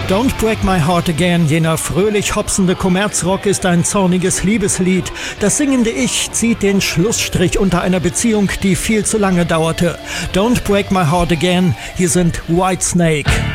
Don't Break My Heart Again, jener fröhlich hopsende Kommerzrock, ist ein zorniges Liebeslied. Das singende Ich zieht den Schlussstrich unter einer Beziehung, die viel zu lange dauerte. Don't Break My Heart Again, hier sind Whitesnake.